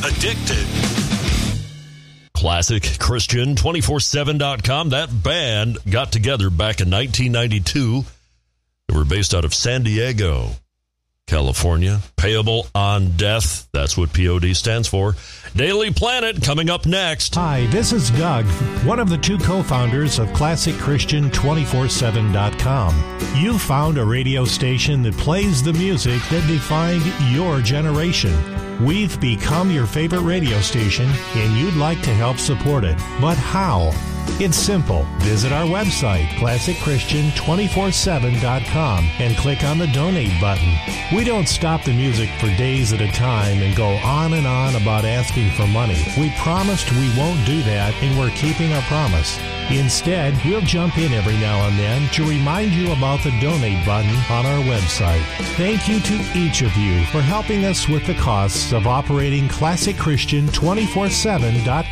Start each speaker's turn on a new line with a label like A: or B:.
A: Addicted.
B: ClassicChristian247.com. That band got together back in 1992. They were based out of San Diego, California. Payable on death. That's what POD stands for. Daily Planet coming up next.
C: Hi, this is Doug, one of the two co-founders of ClassicChristian247.com. You found a radio station that plays the music that defined your generation. We've become your favorite radio station, and you'd like to help support it. But how? It's simple. Visit our website, ClassicChristian247.com, and click on the donate button. We don't stop the music for days at a time and go on and on about asking for money. We promised we won't do that, and we're keeping our promise. Instead, we'll jump in every now and then to remind you about the donate button on our website. Thank you to each of you for helping us with the costs of operating ClassicChristian247.com.